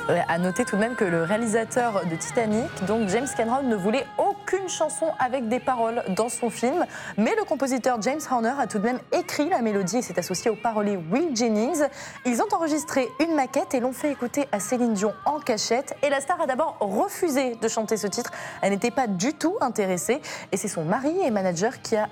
À noter tout de même que le réalisateur de Titanic, donc James Cameron, ne voulait aucune chanson avec des paroles dans son film, mais le compositeur James Horner a tout de même écrit la mélodie et s'est associé au parolier Will Jennings. Ils ont enregistré une maquette et l'ont fait écouter à Céline Dion en cachette. Et la star a d'abord refusé de chanter ce titre. Elle n'était pas du tout intéressée et c'est son mari et manager qui a